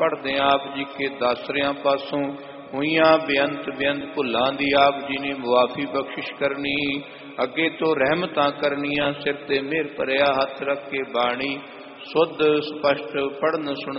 पढ़दे आप जी के दासरियां पासों हुईयां बेअंत बेअंत भुलां दी आप जी ने मुआफी बख्शिश करनी। अगे तो रहमतां करनियां, सिर ते मेहर भरिया हथ रख के बाणी शुद्ध स्पष्ट पढ़न सुन